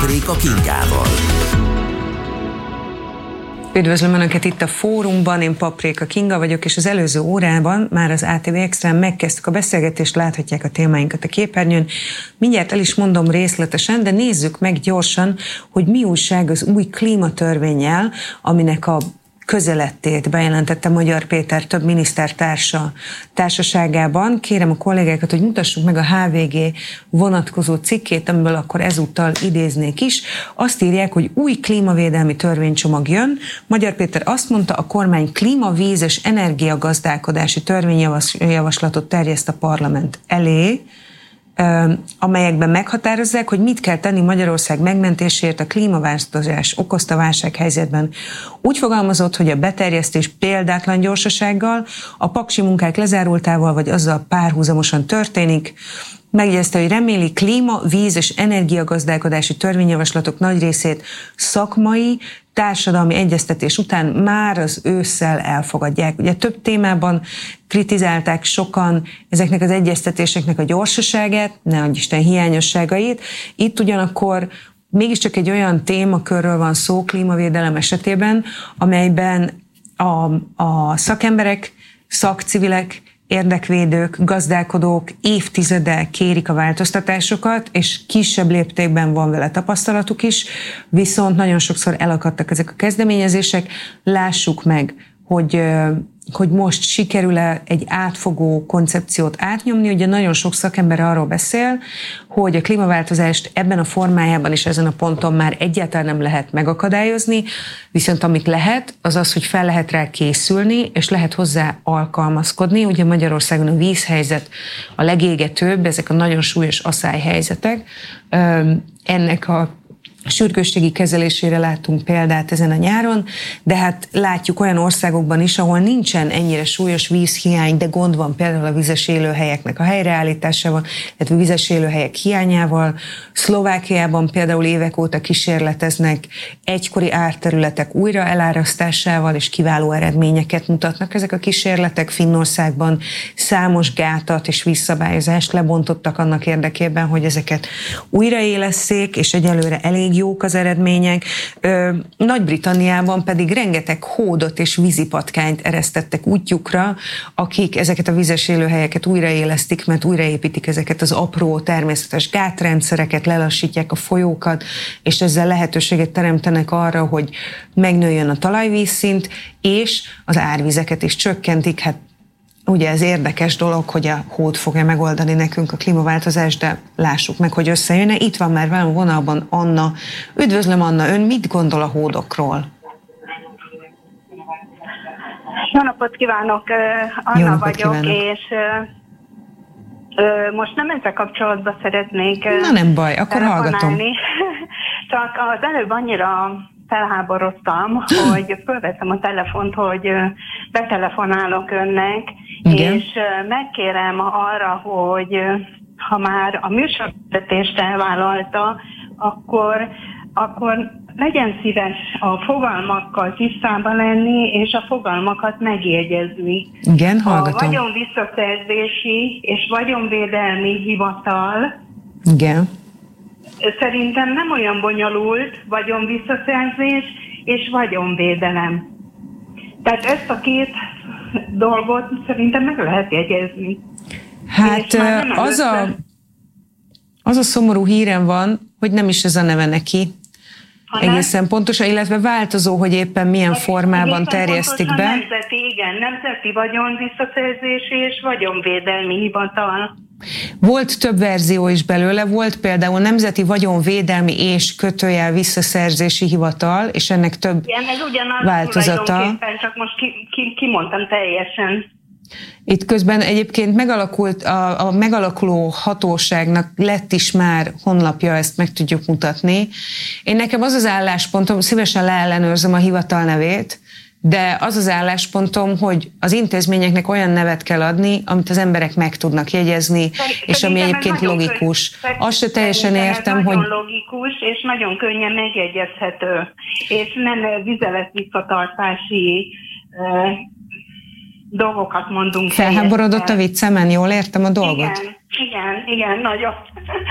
Paprika Kingával. Üdvözlöm Önöket itt a fórumban, én Paprika Kinga vagyok, és az előző órában már az ATV Extrán megkezdtük a beszélgetést, láthatják a témáinkat a képernyőn. Mindjárt el is mondom részletesen, de nézzük meg gyorsan, hogy mi újság az új klímatörvénnyel, aminek a közelettét bejelentette Magyar Péter több minisztertársa társaságában. Kérem a kollégákat, hogy mutassuk meg a HVG vonatkozó cikkét, amiből akkor ezúttal idéznék is. Azt írják, hogy új klímavédelmi törvénycsomag jön. Magyar Péter azt mondta, a kormány klímavíz és energiagazdálkodási törvényjavaslatot terjeszt a parlament elé, amelyekben meghatározzák, hogy mit kell tenni Magyarország megmentésért a klímaváltozás okozta válsághelyzetben. Úgy fogalmazott, hogy a beterjesztés példátlan gyorsasággal, a paksi munkák lezárultával vagy azzal párhuzamosan történik. Megjegyezte, hogy reméli klíma, víz és energiagazdálkodási törvényjavaslatok nagy részét szakmai, társadalmi egyeztetés után már az ősszel elfogadják. Ugye több témában kritizálták sokan ezeknek az egyeztetéseknek a gyorsaságát, ne adj Isten hiányosságait. Itt ugyanakkor mégiscsak egy olyan témakörről van szó klímavédelem esetében, amelyben a szakemberek, szakcivilek, érdekvédők, gazdálkodók évtizede kérik a változtatásokat, és kisebb léptékben van vele tapasztalatuk is, viszont nagyon sokszor elakadtak ezek a kezdeményezések. Lássuk meg, hogy most sikerül-e egy átfogó koncepciót átnyomni. Ugye nagyon sok szakember arról beszél, hogy a klímaváltozást ebben a formájában és ezen a ponton már egyáltalán nem lehet megakadályozni, viszont amit lehet, az az, hogy fel lehet rá készülni, és lehet hozzá alkalmazkodni. Ugye Magyarországon a vízhelyzet a legégetőbb, ezek a nagyon súlyos aszályhelyzetek. Ennek a sürgősségi kezelésére láttunk példát ezen a nyáron, de hát látjuk olyan országokban is, ahol nincsen ennyire súlyos vízhiány, de gond van például a vizes élőhelyeknek a helyreállításával, illetve vizes élőhelyek hiányával. Szlovákiában például évek óta kísérleteznek egykori árterületek újra elárasztásával, és kiváló eredményeket mutatnak ezek a kísérletek. Finnországban számos gátat és vízszabályozást lebontottak annak érdekében, hogy ezeket újraélesszék, és egyelőre elég jók az eredmények. Nagy-Britanniában pedig rengeteg hódot és vízipatkányt eresztettek útjukra, akik ezeket a vizes élőhelyeket újraélesztik, mert újraépítik ezeket az apró természetes gátrendszereket, lelassítják a folyókat, és ezzel lehetőséget teremtenek arra, hogy megnőjön a talajvízszint, és az árvizeket is csökkentik. Hát ugye ez érdekes dolog, hogy a hód fogja megoldani nekünk a klímaváltozást, de lássuk meg, hogy összejönne. Itt van már velem vonalban Anna. Üdvözlöm, Anna, ön mit gondol a hódokról? Jó napot kívánok, Anna Jó napot vagyok, kívánok. És most nem ezzel kapcsolatban szeretnék Na nem baj, akkor hallgatom. telefonálni. Csak az előbb annyira felháborodtam, hogy fölvettem a telefont, hogy betelefonálok önnek, Igen. és megkérem arra, hogy ha már a műsorvezetést elvállalta, akkor legyen szíves a fogalmakkal tisztában lenni, és a fogalmakat megjegyezni. Igen, hallgatom. A vagyonvisszaszerzési és vagyonvédelmi hivatal Igen. szerintem nem olyan bonyolult, vagyonvisszaszerzés és vagyonvédelem. Tehát ezt a két dolgot szerintem meg lehet jegyezni. Hát az a szomorú hírem van, hogy nem is ez a neve neki. Egészen pontosan, illetve változó, hogy éppen milyen formában terjesztik be. Nemzeti vagyonvisszaszerzési és vagyonvédelmi hivatal. Volt több verzió is belőle, volt például Nemzeti Vagyonvédelmi és visszaszerzési hivatal, és ennek több Ez ugyanaz változata. Csak most kimondtam teljesen. Itt közben egyébként megalakult a megalakuló hatóságnak lett is már honlapja, ezt meg tudjuk mutatni. Nekem az az álláspontom, szívesen leellenőrzöm a hivatal nevét, de az az álláspontom, hogy az intézményeknek olyan nevet kell adni, amit az emberek meg tudnak jegyezni, és ami egyébként logikus. Azt se teljesen értem, hogy... Nagyon logikus, és nagyon könnyen megjegyezhető, és nem vizelet-visszatartási dolgokat mondunk. Felháborodott a viccemen, jól értem a dolgot? Igen, nagyon.